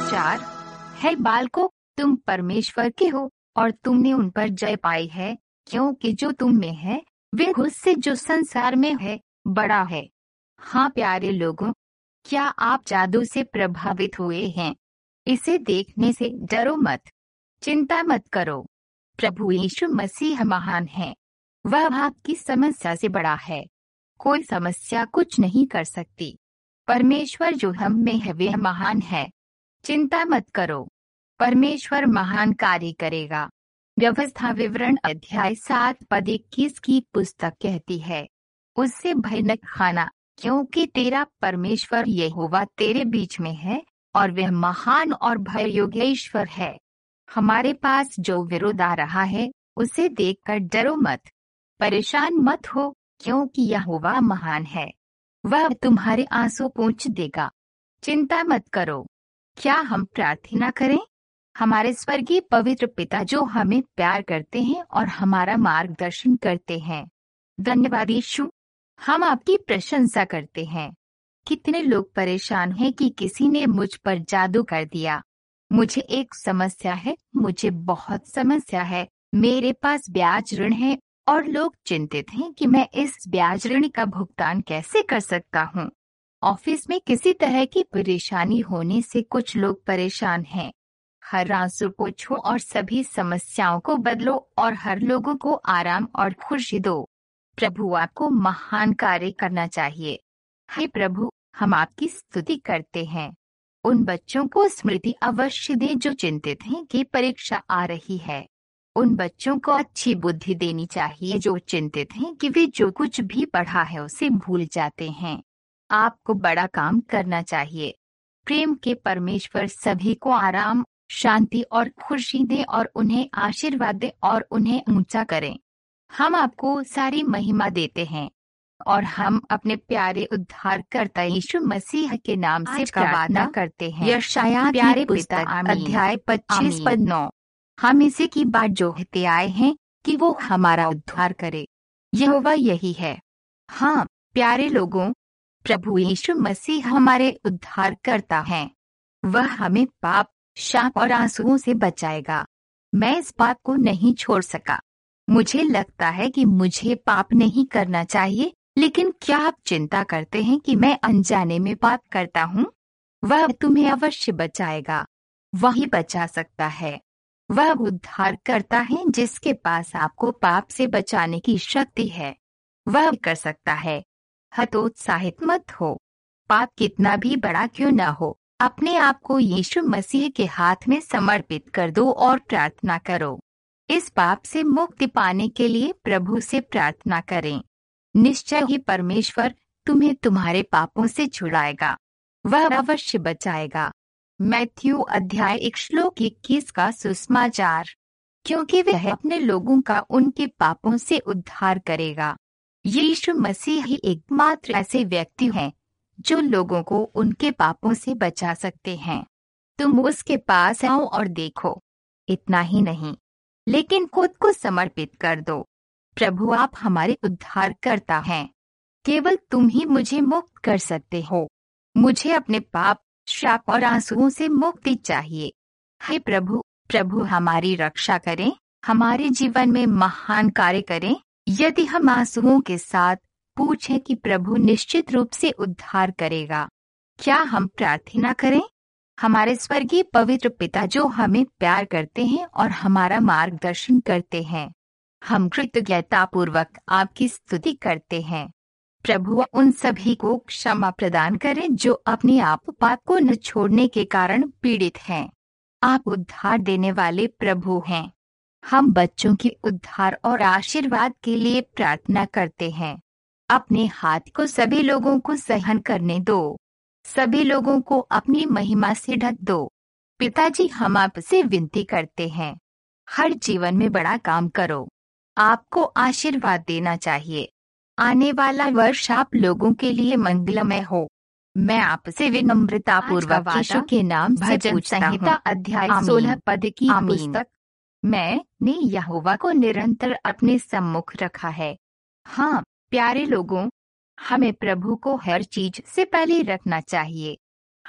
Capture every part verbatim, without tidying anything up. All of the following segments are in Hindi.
चार। है बालकों, तुम परमेश्वर के हो और तुमने उन पर जय पाई है, क्योंकि जो तुम में है वे उससे जो संसार में है बड़ा है। हाँ प्यारे लोगों, क्या आप जादू से प्रभावित हुए हैं? इसे देखने से डरो मत, चिंता मत करो। प्रभु यीशु मसीह महान है। वह आपकी समस्या से बड़ा है। कोई समस्या कुछ नहीं कर सकती। परमेश्वर जो हम में है वह महान है। चिंता मत करो, परमेश्वर महान कार्य करेगा। व्यवस्था विवरण अध्याय सात पद इक्कीस की पुस्तक कहती है, उससे भय न खाना, क्योंकि तेरा परमेश्वर यहोवा तेरे बीच में है और वह महान और भय योग्य ईश्वर है। हमारे पास जो विरोध आ रहा है उसे देखकर डरो मत, परेशान मत हो, क्योंकि यहोवा महान है। वह तुम्हारे आंसू पोंछ देगा। चिंता मत करो। क्या हम प्रार्थना करें? हमारे स्वर्गीय पवित्र पिता जो हमें प्यार करते हैं और हमारा मार्गदर्शन करते हैं, धन्यवाद यीशु, हम आपकी प्रशंसा करते हैं। कितने लोग परेशान हैं कि किसी ने मुझ पर जादू कर दिया। मुझे एक समस्या है, मुझे बहुत समस्या है, मेरे पास ब्याज ऋण है और लोग चिंतित हैं कि मैं इस ब्याज ऋण का भुगतान कैसे कर सकता हूँ। ऑफिस में किसी तरह की परेशानी होने से कुछ लोग परेशान हैं। हर आंसू पोंछो और सभी समस्याओं को बदलो और हर लोगों को आराम और खुशी दो। प्रभु आपको महान कार्य करना चाहिए। हे प्रभु, हम आपकी स्तुति करते हैं। उन बच्चों को स्मृति अवश्य दे जो चिंतित हैं कि परीक्षा आ रही है। उन बच्चों को अच्छी बुद्धि देनी चाहिए जो चिंतित हैं कि वे जो कुछ भी पढ़ा है उसे भूल जाते हैं। आपको बड़ा काम करना चाहिए। प्रेम के परमेश्वर सभी को आराम, शांति और खुशी दे और उन्हें आशीर्वाद दे और उन्हें ऊंचा करें। हम आपको सारी महिमा देते हैं और हम अपने प्यारे उद्धारकर्ता यीशु मसीह के नाम से प्रार्थना करते हैं। यशायाह प्यारे पिता अध्याय पच्चीस पद नौ। हम इसी की बाट जोहते आए हैं कि वो हमारा उद्धार करे। यहोवा यही है। हाँ प्यारे लोगों, प्रभु यीशु मसीह हमारे उद्धार करता है। वह हमें पाप, शाप और आंसुओं से बचाएगा। मैं इस बात को नहीं छोड़ सका। मुझे लगता है कि मुझे पाप नहीं करना चाहिए, लेकिन क्या आप चिंता करते हैं कि मैं अनजाने में पाप करता हूँ? वह तुम्हें अवश्य बचाएगा। वही बचा सकता है। वह उद्धार करता है जिसके पास आपको पाप से बचाने की शक्ति है। वह कर सकता है। हतोत्साहित मत हो। पाप कितना भी बड़ा क्यों न हो, अपने आप को यीशु मसीह के हाथ में समर्पित कर दो और प्रार्थना करो। इस पाप से मुक्ति पाने के लिए प्रभु से प्रार्थना करें। निश्चय ही परमेश्वर तुम्हें तुम्हारे पापों से छुड़ाएगा। वह अवश्य बचाएगा। मैथ्यू अध्याय एक श्लोक इक्कीस का सुसमाचार, क्योंकि वह अपने लोगों का उनके पापों से उद्धार करेगा। यीशु मसीह ही एकमात्र ऐसे व्यक्ति हैं जो लोगों को उनके पापों से बचा सकते हैं। तुम उसके पास आओ और देखो। इतना ही नहीं, लेकिन खुद को समर्पित कर दो। प्रभु आप हमारे उद्धार करता हैं। केवल तुम ही मुझे मुक्त कर सकते हो। मुझे अपने पाप, श्राप और आंसुओं से मुक्ति चाहिए। हे प्रभु, प्रभु हमारी रक्षा करें, हमारे जीवन में महान कार्य करें। यदि हम आंसुओं के साथ पूछें कि प्रभु निश्चित रूप से उद्धार करेगा। क्या हम प्रार्थना करें? हमारे स्वर्गीय पवित्र पिता जो हमें प्यार करते हैं और हमारा मार्गदर्शन करते हैं, हम कृतज्ञतापूर्वक आपकी स्तुति करते हैं। प्रभु उन सभी को क्षमा प्रदान करें जो अपने आप पाप को न छोड़ने के कारण पीड़ित हैं। आप उद्धार देने वाले प्रभु हैं। हम बच्चों के उद्धार और आशीर्वाद के लिए प्रार्थना करते हैं। अपने हाथ को सभी लोगों को सहन करने दो। सभी लोगों को अपनी महिमा से ढक दो। पिताजी हम आपसे विनती करते हैं, हर जीवन में बड़ा काम करो। आपको आशीर्वाद देना चाहिए। आने वाला वर्ष आप लोगों के लिए मंगलमय हो। मैं आपसे विनम्रता पूर्वक यीशु के नाम से पूछता हूँ। अध्याय सोलह पद की पुस्तक। मैंने यहोवा को निरंतर अपने सम्मुख रखा है। हाँ प्यारे लोगों, हमें प्रभु को हर चीज से पहले रखना चाहिए।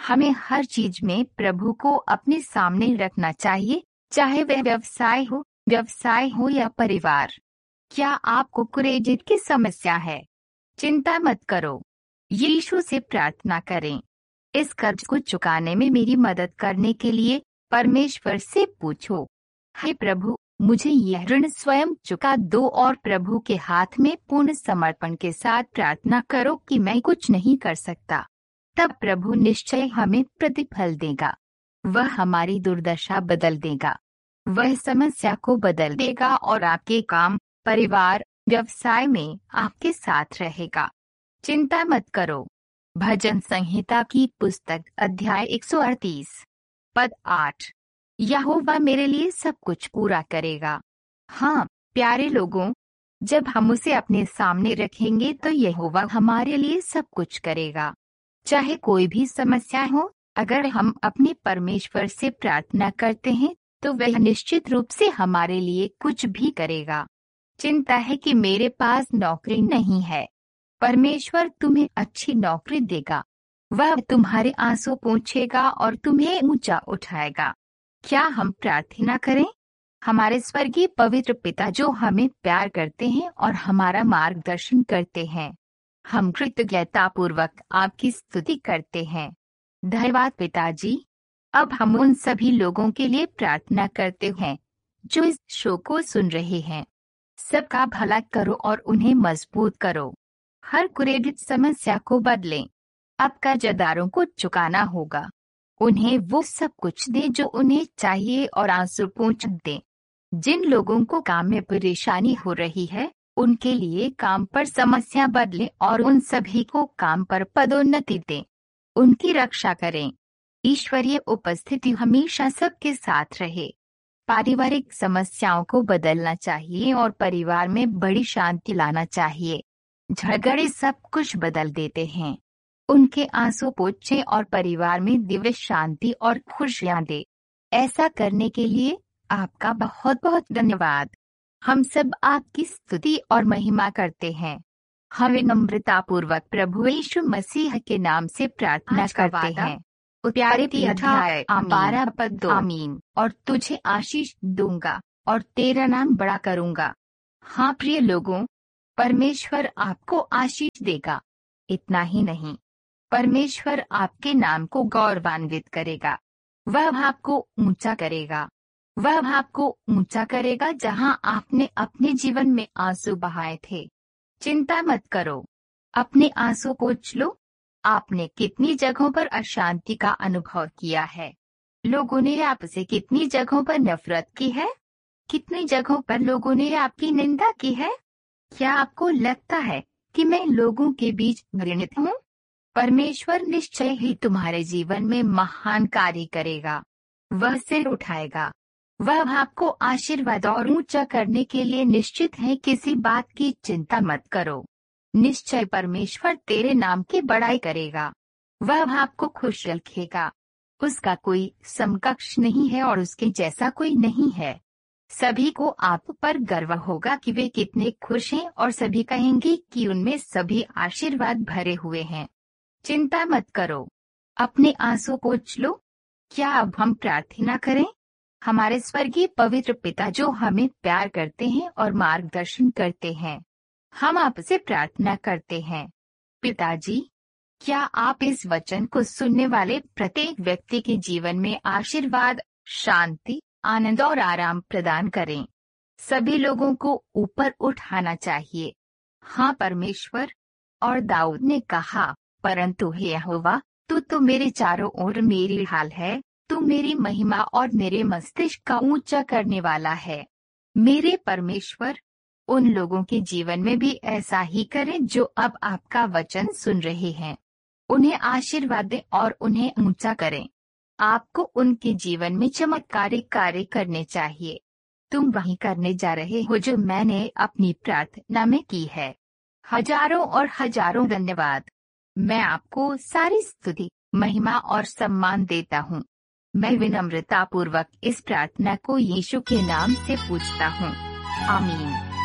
हमें हर चीज में प्रभु को अपने सामने रखना चाहिए, चाहे वह व्यवसाय हो व्यवसाय हो या परिवार। क्या आपको क्रेडिट की समस्या है? चिंता मत करो, यीशु से प्रार्थना करें। इस कर्ज को चुकाने में मेरी मदद करने के लिए परमेश्वर से पूछो, हे प्रभु, मुझे यह ऋण स्वयं चुका दो और प्रभु के हाथ में पूर्ण समर्पण के साथ प्रार्थना करो कि मैं कुछ नहीं कर सकता। तब प्रभु निश्चय हमें प्रतिफल देगा। वह हमारी दुर्दशा बदल देगा, वह समस्या को बदल देगा और आपके काम, परिवार, व्यवसाय में आपके साथ रहेगा। चिंता मत करो। भजन संहिता की पुस्तक अध्याय एक सौ अड़तीस पद आठ। यहोवा मेरे लिए सब कुछ पूरा करेगा। हाँ प्यारे लोगों, जब हम उसे अपने सामने रखेंगे तो यहोवा हमारे लिए सब कुछ करेगा। चाहे कोई भी समस्या हो, अगर हम अपने परमेश्वर से प्रार्थना करते हैं तो वह निश्चित रूप से हमारे लिए कुछ भी करेगा। चिंता है कि मेरे पास नौकरी नहीं है। परमेश्वर तुम्हें अच्छी नौकरी देगा। वह तुम्हारे आंसू पोंछेगा और तुम्हें ऊंचा उठाएगा। क्या हम प्रार्थना करें? हमारे स्वर्गीय पवित्र पिता जो हमें प्यार करते हैं और हमारा मार्गदर्शन करते हैं, हम कृतज्ञता पूर्वक आपकी स्तुति करते हैं। धन्यवाद पिताजी। अब हम उन सभी लोगों के लिए प्रार्थना करते हैं जो इस शो को सुन रहे हैं। सबका भला करो और उन्हें मजबूत करो। हर क्रेडिट समस्या को बदलें। अब कर्जदारों को चुकाना होगा। उन्हें वो सब कुछ दे जो उन्हें चाहिए और आंसू पोंछ दें। जिन लोगों को काम में परेशानी हो रही है, उनके लिए काम पर समस्या बदलें और उन सभी को काम पर पदोन्नति दें। उनकी रक्षा करें। ईश्वरीय उपस्थिति हमेशा सबके साथ रहे। पारिवारिक समस्याओं को बदलना चाहिए और परिवार में बड़ी शांति लाना चाहिए। झगड़े सब कुछ बदल देते हैं। उनके आंसू पोंछें और परिवार में दिव्य शांति और खुशियां दे। ऐसा करने के लिए आपका बहुत बहुत धन्यवाद। हम सब आपकी स्तुति और महिमा करते हैं। हम विनम्रतापूर्वक प्रभु यीशु मसीह के नाम से प्रार्थना करते हैं। प्यारे अध्याय बारह पद दो। आमीन। और तुझे आशीष दूंगा और तेरा नाम बड़ा करूंगा। हाँ प्रिय लोगों, परमेश्वर आपको आशीष देगा। इतना ही नहीं, परमेश्वर आपके नाम को गौरवान्वित करेगा। वह आपको ऊंचा करेगा। वह आपको ऊंचा करेगा जहां आपने अपने जीवन में आंसू बहाए थे। चिंता मत करो, अपने आंसू पोंछ लो। आपने कितनी जगहों पर अशांति का अनुभव किया है? लोगों ने आपसे कितनी जगहों पर नफरत की है? कितनी जगहों पर लोगों ने आपकी निंदा की है? क्या आपको लगता है कि मैं लोगों के बीच घृणित हूँ? परमेश्वर निश्चय ही तुम्हारे जीवन में महान कार्य करेगा। वह सिर उठाएगा। वह आपको आशीर्वाद और ऊंचा करने के लिए निश्चित है। किसी बात की चिंता मत करो। निश्चय परमेश्वर तेरे नाम की बड़ाई करेगा। वह आपको खुश रखेगा। उसका कोई समकक्ष नहीं है और उसके जैसा कोई नहीं है। सभी को आप पर गर्व होगा कि वे कितने खुश हैं और सभी कहेंगे कि उनमें सभी आशीर्वाद भरे हुए हैं। चिंता मत करो, अपने आंसू पोंछ लो। क्या अब हम प्रार्थना करें? हमारे स्वर्गीय पवित्र पिता जो हमें प्यार करते हैं और मार्गदर्शन करते हैं, हम आपसे प्रार्थना करते हैं। पिताजी, क्या आप इस वचन को सुनने वाले प्रत्येक व्यक्ति के जीवन में आशीर्वाद, शांति, आनंद और आराम प्रदान करें। सभी लोगों को ऊपर उठाना चाहिए। हाँ परमेश्वर। और दाऊद ने कहा, परंतु हे यहोवा, तू तो मेरे चारों ओर मेरी ढाल है। तू मेरी महिमा और मेरे मस्तिष्क का ऊंचा करने वाला है। मेरे परमेश्वर, उन लोगों के जीवन में भी ऐसा ही करें जो अब आपका वचन सुन रहे हैं। उन्हें आशीर्वाद दें और उन्हें ऊंचा करें। आपको उनके जीवन में चमत्कारी कार्य करने चाहिए। तुम वही करने जा रहे हो जो मैंने अपनी प्रार्थना में की है। हजारों और हजारों धन्यवाद। मैं आपको सारी स्तुति, महिमा और सम्मान देता हूँ। मैं विनम्रतापूर्वक इस प्रार्थना को यीशु के नाम से पूछता हूँ। आमीन।